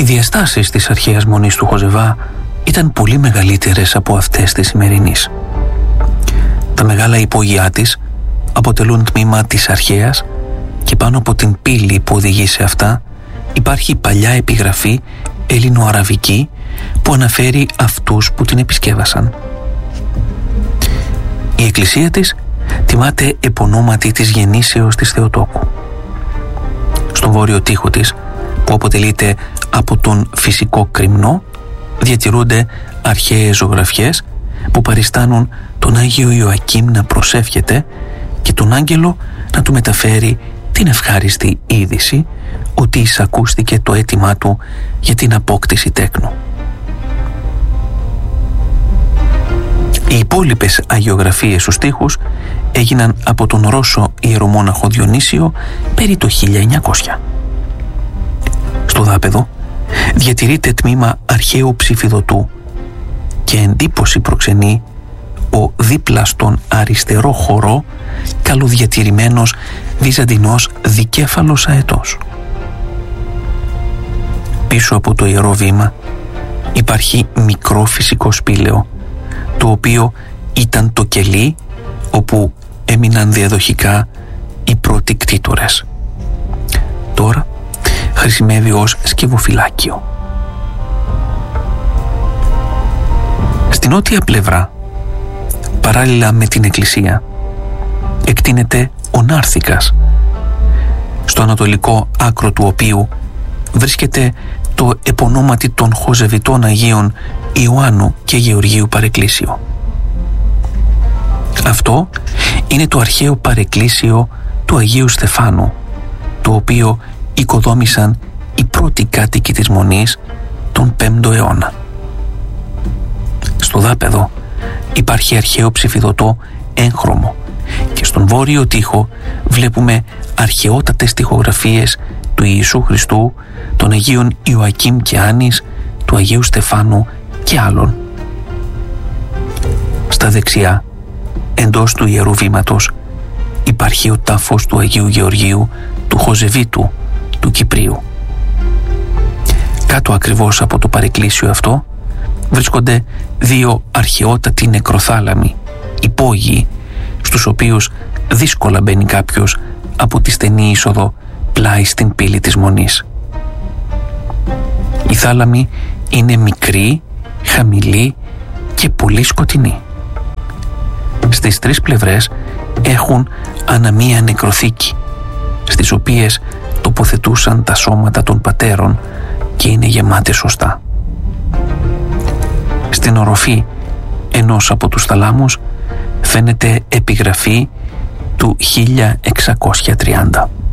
διαστάσεις της αρχαίας μονής του Χοζεβά ήταν πολύ μεγαλύτερες από αυτές της σημερινής. Τα μεγάλα υπόγειά της αποτελούν τμήμα της αρχαίας και πάνω από την πύλη που οδηγεί σε αυτά υπάρχει παλιά επιγραφή ελληνοαραβική που αναφέρει αυτούς που την επισκέβασαν. Η εκκλησία της τιμάται επωνόματι της γεννήσεως της Θεοτόκου. Στον βόρειο τοίχο της, που αποτελείται από τον φυσικό κρημνό, διατηρούνται αρχαίες ζωγραφιές που παριστάνουν τον Άγιο Ιωακήμ να προσεύχεται και τον άγγελο να του μεταφέρει την ευχάριστη είδηση ότι εισακούστηκε το αίτημά του για την απόκτηση τέκνου. Οι υπόλοιπες αγιογραφίες στους τοίχους έγιναν από τον Ρώσο ιερομόναχο Διονύσιο περί το 1900. Στο δάπεδο διατηρείται τμήμα αρχαίου ψηφιδωτού και εντύπωση προξενεί ο δίπλα στον αριστερό χορό καλοδιατηρημένος βυζαντινός δικέφαλος αετός. Πίσω από το ιερό βήμα υπάρχει μικρό φυσικό σπήλαιο, το οποίο ήταν το κελί όπου έμειναν διαδοχικά οι πρώτοι κτήτορες. Τώρα χρησιμεύει ως σκευοφυλάκιο. Στην νότια πλευρά, παράλληλα με την εκκλησία, εκτείνεται ο Νάρθικας, στο ανατολικό άκρο του οποίου βρίσκεται το επωνόματι των Χοζεβιτών Αγίων Ιωάννου και Γεωργίου παρεκκλήσιο. Αυτό είναι το αρχαίο παρεκκλήσιο του Αγίου Στεφάνου, το οποίο οικοδόμησαν οι πρώτοι κάτοικοι της Μονής τον 5ο αιώνα. Στο δάπεδο υπάρχει αρχαίο ψηφιδωτό έγχρωμο και στον βόρειο τοίχο βλέπουμε αρχαιότατες τοιχογραφίες του Ιησού Χριστού, των Αγίων Ιωακήμ και Άννης, του Αγίου Στεφάνου και άλλων. Στα δεξιά, εντός του Ιερού Βήματος, υπάρχει ο τάφος του Αγίου Γεωργίου, του Χοζεβίτου, του Κυπρίου. Κάτω ακριβώς από το παρεκκλήσιο αυτό βρίσκονται δύο αρχαιότατοι νεκροθάλαμοι, υπόγειοι, στους οποίους δύσκολα μπαίνει κάποιος από τη στενή είσοδο πλάι στην πύλη της Μονής. Οι θάλαμοι είναι μικροί, χαμηλοί και πολύ σκοτεινοί. Στις τρεις πλευρές έχουν ανά μία νεκροθήκη, στις οποίες τοποθετούσαν τα σώματα των πατέρων και είναι γεμάτες σωστά. Στην οροφή ενός από τους θαλάμους φαίνεται επιγραφή του 1630.